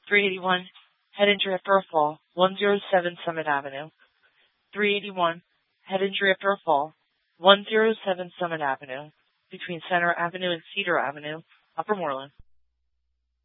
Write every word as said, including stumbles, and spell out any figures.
three eighty-one, head injury after a fall, one oh seven Summit Avenue. three eighty-one, head injury after a fall, one oh seven Summit Avenue, between Center Avenue and Cedar Avenue, Upper Moreland.